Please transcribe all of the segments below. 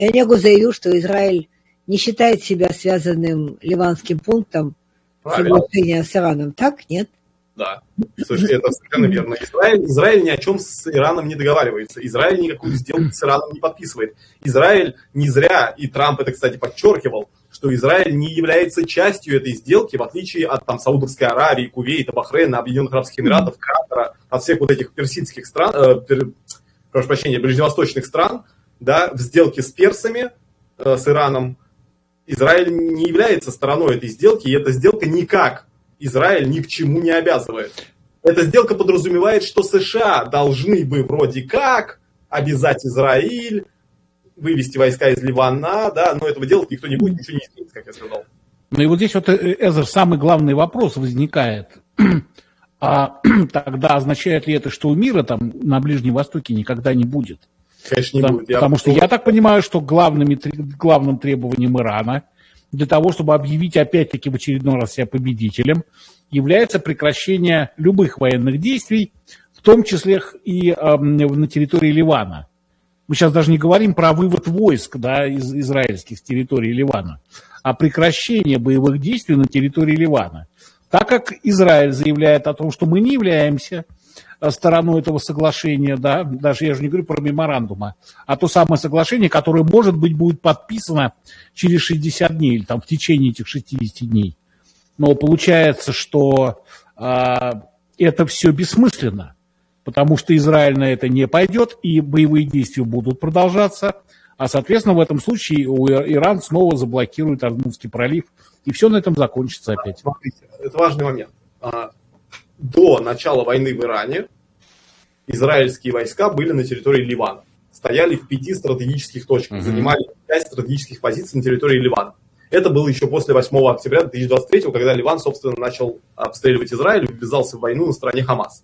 Нетаньяху заявил, что Израиль не считает себя связанным ливанским пунктом соглашения с Ираном. Так? Нет? Да, это совершенно верно. Израиль ни о чем с Ираном не договаривается. Израиль никакую сделку с Ираном не подписывает. Израиль не зря, и Трамп это, кстати, подчеркивал, что Израиль не является частью этой сделки, в отличие от там, Саудовской Аравии, Кувейта, Бахрейна, Объединенных Арабских Эмиратов, Катара, от всех вот этих персидских стран, прошу прощения, ближневосточных стран, да, в сделке с персами, с Ираном. Израиль не является стороной этой сделки, и эта сделка никак Израиль ни к чему не обязывает. Эта сделка подразумевает, что США должны бы вроде как обязать Израиль вывести войска из Ливана, да, но этого делать никто не будет, ничего не изменится, как я сказал. Ну и вот здесь вот, Эзер, самый главный вопрос возникает. А тогда означает ли это, что у мира там на Ближнем Востоке никогда не будет? Конечно, не будет. Потому что я так понимаю, что главным требованием Ирана для того, чтобы объявить опять-таки в очередной раз себя победителем, является прекращение любых военных действий, в том числе и на территории Ливана. Мы сейчас даже не говорим про вывод войск, да, из израильских с территории Ливана, а прекращение боевых действий на территории Ливана. Так как Израиль заявляет о том, что мы не являемся стороной этого соглашения, да, даже я же не говорю про меморандума, а то самое соглашение, которое, может быть, будет подписано через 60 дней или там в течение этих 60 дней. Но получается, что это все бессмысленно, потому что Израиль на это не пойдет, и боевые действия будут продолжаться, а, соответственно, в этом случае Иран снова заблокирует Ормузский пролив, и все на этом закончится опять. Смотрите, это важный момент. До начала войны в Иране израильские войска были на территории Ливана. Стояли в 5 стратегических точках, занимали 5 стратегических позиций на территории Ливана. Это было еще после 8 октября 2023, когда Ливан, собственно, начал обстреливать Израиль и ввязался в войну на стороне Хамас.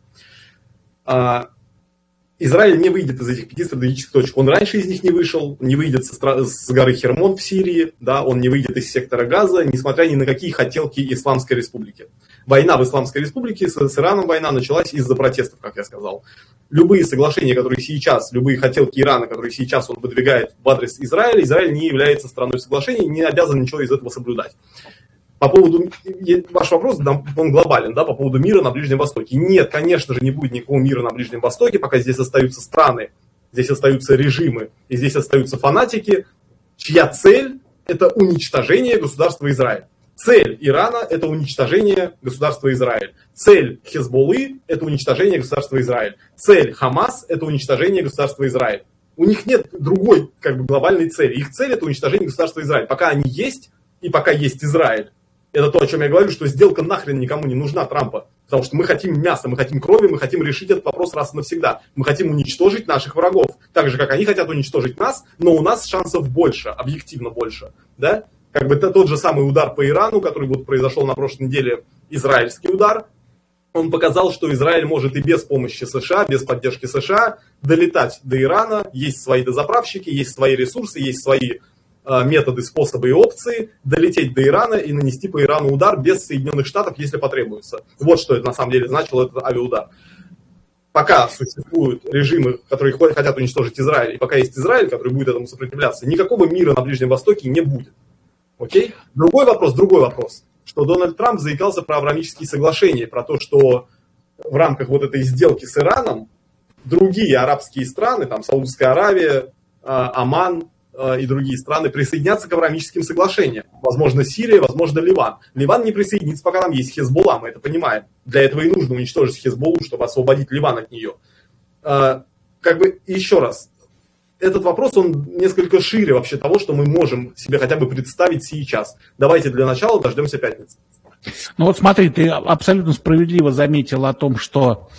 Израиль не выйдет из этих 5 стратегических точек. Он раньше из них не вышел, не выйдет с горы Хермон в Сирии, да, он не выйдет из сектора Газа, несмотря ни на какие хотелки Исламской Республики. Война в Исламской Республике с Ираном война началась из-за протестов, как я сказал. Любые соглашения, которые сейчас, любые хотелки Ирана, которые сейчас он выдвигает в адрес Израиля, Израиль не является стороной соглашения, не обязан ничего из этого соблюдать. По поводу, ваш вопрос, он глобален, да, по поводу мира на Ближнем Востоке. Нет, конечно же, не будет никакого мира на Ближнем Востоке, пока здесь остаются страны, здесь остаются режимы, и здесь остаются фанатики, чья цель – это уничтожение государства Израиль. Цель Ирана – это уничтожение государства Израиль. Цель Хезболлы – это уничтожение государства Израиль. Цель Хамас – это уничтожение государства Израиль. У них нет другой глобальной цели. Их цель – это уничтожение государства Израиль. Пока они есть, и пока есть Израиль, это то, о чем я говорю, что сделка нахрен никому не нужна Трампа. Потому что мы хотим мяса, мы хотим крови, мы хотим решить этот вопрос раз и навсегда. Мы хотим уничтожить наших врагов. Так же, как они хотят уничтожить нас, но у нас шансов больше, объективно больше. Да? Как бы это тот же самый удар по Ирану, который вот произошел на прошлой неделе, израильский удар. Он показал, что Израиль может и без помощи США, без поддержки США долетать до Ирана. Есть свои дозаправщики, есть свои ресурсы, есть свои методы, способы и опции долететь до Ирана и нанести по Ирану удар без Соединенных Штатов, если потребуется. Вот что это на самом деле значило, этот авиаудар. Пока существуют режимы, которые хотят уничтожить Израиль, и пока есть Израиль, который будет этому сопротивляться, никакого мира на Ближнем Востоке не будет. Окей? Другой вопрос, что Дональд Трамп заикался про авраамические соглашения, про то, что в рамках вот этой сделки с Ираном другие арабские страны, там Саудовская Аравия, Оман, и другие страны присоединятся к авраамическим соглашениям. Возможно, Сирия, возможно, Ливан. Ливан не присоединится, пока там есть Хезболла, мы это понимаем. Для этого и нужно уничтожить Хезболлу, чтобы освободить Ливан от нее. Еще раз, этот вопрос, он несколько шире вообще того, что мы можем себе хотя бы представить сейчас. Давайте для начала дождемся пятницы. Ну вот смотри, ты абсолютно справедливо заметил о том, что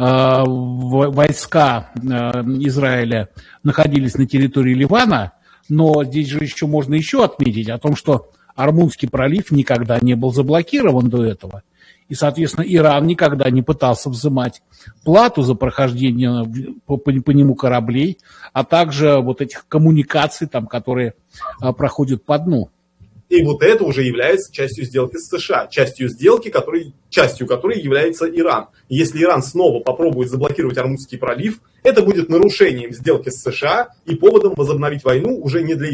войска Израиля находились на территории Ливана, но здесь же еще можно отметить о том, что Ормузский пролив никогда не был заблокирован до этого. И, соответственно, Иран никогда не пытался взимать плату за прохождение по нему кораблей, а также вот этих коммуникаций, там, которые проходят по дну. И вот это уже является частью сделки с США, частью которой является Иран. Если Иран снова попробует заблокировать Ормузский пролив, это будет нарушением сделки с США и поводом возобновить войну уже не для